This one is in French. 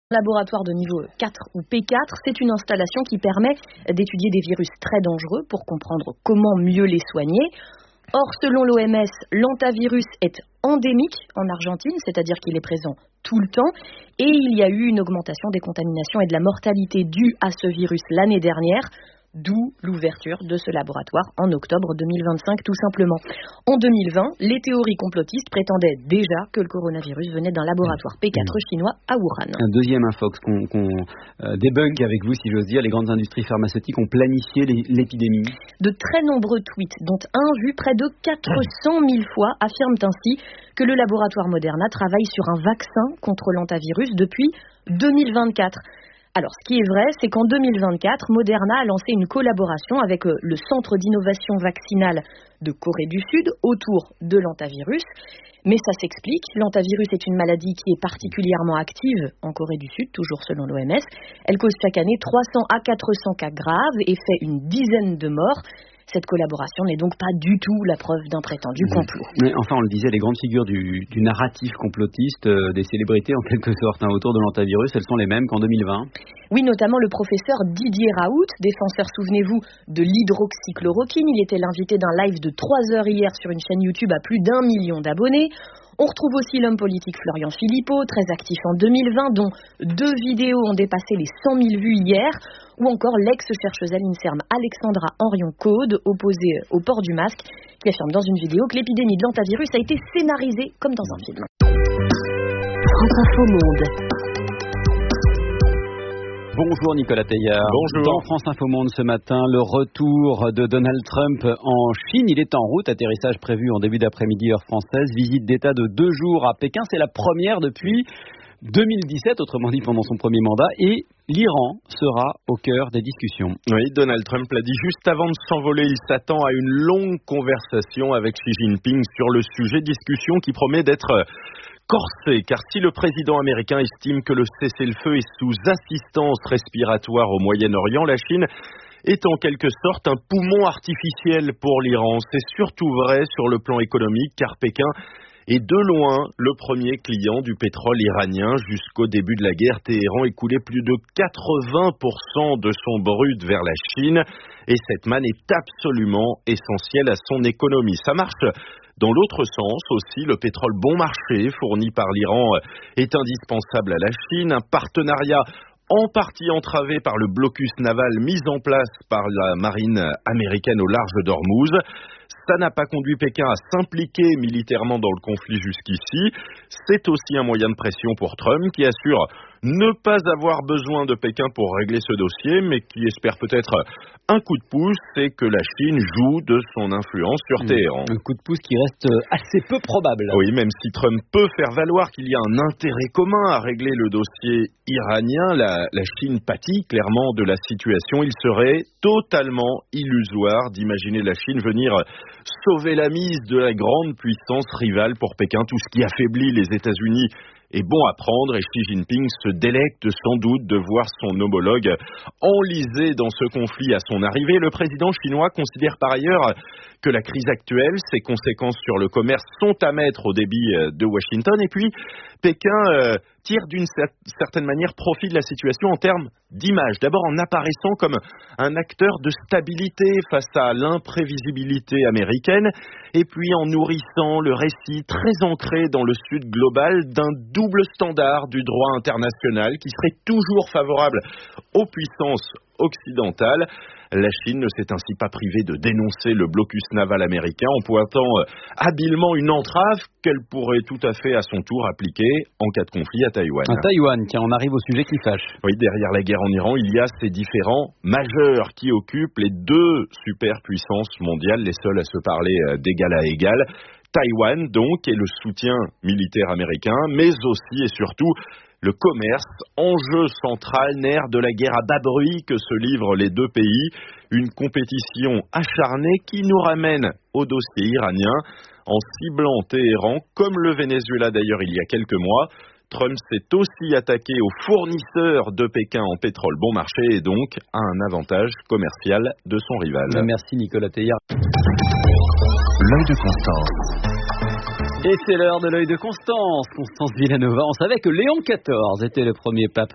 Laboratoire de niveau 4 ou P4, c'est une installation qui permet d'étudier des virus très dangereux pour comprendre comment mieux les soigner. Or, selon l'OMS, l'hantavirus est endémique en Argentine, c'est-à-dire qu'il est présent tout le temps, et il y a eu une augmentation des contaminations et de la mortalité due à ce virus l'année dernière, d'où l'ouverture de ce laboratoire en octobre 2025 tout simplement. En 2020, les théories complotistes prétendaient déjà que le coronavirus venait d'un laboratoire P4 chinois à Wuhan. Un deuxième infox qu'on débunk avec vous, si j'ose dire, les grandes industries pharmaceutiques ont planifié l'épidémie. De très nombreux tweets, dont un vu près de 400 000 fois, affirment ainsi que le laboratoire Moderna travaille sur un vaccin contre l'hantavirus depuis 2024. Alors, ce qui est vrai, c'est qu'en 2024, Moderna a lancé une collaboration avec le Centre d'innovation vaccinale de Corée du Sud autour de l'hantavirus. Mais ça s'explique, l'hantavirus est une maladie qui est particulièrement active en Corée du Sud, toujours selon l'OMS. Elle cause chaque année 300 à 400 cas graves et fait une dizaine de morts. Cette collaboration n'est donc pas du tout la preuve d'un prétendu complot. Mais enfin, on le disait, les grandes figures du narratif complotiste, des célébrités en quelque sorte autour de l'hantavirus, elles sont les mêmes qu'en 2020. Oui, notamment le professeur Didier Raoult, défenseur, souvenez-vous, de l'hydroxychloroquine. Il était l'invité d'un live de 3 heures hier sur une chaîne YouTube à plus d'1 million d'abonnés. On retrouve aussi l'homme politique Florian Philippot, très actif en 2020, dont 2 vidéos ont dépassé les 100 000 vues hier, ou encore l'ex-chercheuse à l'INSERM Alexandra Henrion-Caude, opposée au port du masque, qui affirme dans une vidéo que l'épidémie de l'hantavirus a été scénarisée comme dans un film. France Info Monde. Bonjour Nicolas Teillard. Bonjour. Dans France Info Monde ce matin, le retour de Donald Trump en Chine. Il est en route, atterrissage prévu en début d'après-midi heure française. Visite d'État de 2 jours à Pékin, c'est la première depuis 2017, autrement dit pendant son premier mandat. Et l'Iran sera au cœur des discussions. Oui, Donald Trump l'a dit juste avant de s'envoler. Il s'attend à une longue conversation avec Xi Jinping sur le sujet. Discussion qui promet d'être corsé, car si le président américain estime que le cessez-le-feu est sous assistance respiratoire au Moyen-Orient, la Chine est en quelque sorte un poumon artificiel pour l'Iran. C'est surtout vrai sur le plan économique, car Pékin est de loin le premier client du pétrole iranien. Jusqu'au début de la guerre, Téhéran écoulait plus de 80% de son brut vers la Chine, et cette manne est absolument essentielle à son économie. Ça marche dans l'autre sens aussi, le pétrole bon marché fourni par l'Iran est indispensable à la Chine. Un partenariat en partie entravé par le blocus naval mis en place par la marine américaine au large d'Ormuz. Ça n'a pas conduit Pékin à s'impliquer militairement dans le conflit jusqu'ici. C'est aussi un moyen de pression pour Trump qui assure ne pas avoir besoin de Pékin pour régler ce dossier, mais qui espère peut-être un coup de pouce, c'est que la Chine joue de son influence sur Téhéran. Un coup de pouce qui reste assez peu probable. Oui, même si Trump peut faire valoir qu'il y a un intérêt commun à régler le dossier iranien, la Chine pâtit clairement de la situation. Il serait totalement illusoire d'imaginer la Chine venir sauver la mise de la grande puissance rivale pour Pékin. Tout ce qui affaiblit les États-Unis est bon à prendre, et Xi Jinping se délecte sans doute de voir son homologue enlisé dans ce conflit à son arrivée. Le président chinois considère par ailleurs que la crise actuelle, ses conséquences sur le commerce sont à mettre au débit de Washington, et puis Pékin tire d'une certaine manière profit de la situation en termes d'image. D'abord en apparaissant comme un acteur de stabilité face à l'imprévisibilité américaine, et puis en nourrissant le récit très ancré dans le Sud global d'un double standard du droit international qui serait toujours favorable aux puissances occidentales. La Chine ne s'est ainsi pas privée de dénoncer le blocus naval américain en pointant habilement une entrave qu'elle pourrait tout à fait à son tour appliquer en cas de conflit à Taïwan. À Taïwan, tiens, on arrive au sujet qui fâche. Oui, derrière la guerre en Iran, il y a ces différents majeurs qui occupent les 2 superpuissances mondiales, les seules à se parler d'égal à égal. Taïwan, donc, et le soutien militaire américain, mais aussi et surtout le commerce, enjeu central, nerf de la guerre à bas bruit que se livrent les 2 pays. Une compétition acharnée qui nous ramène au dossier iranien en ciblant Téhéran, comme le Venezuela d'ailleurs il y a quelques mois. Trump s'est aussi attaqué aux fournisseurs de Pékin en pétrole bon marché et donc à un avantage commercial de son rival. Merci Nicolas Teillard. L'œil de Constance. Et c'est l'heure de l'œil de Constance. Constance Villanova, on savait que Léon XIV était le premier pape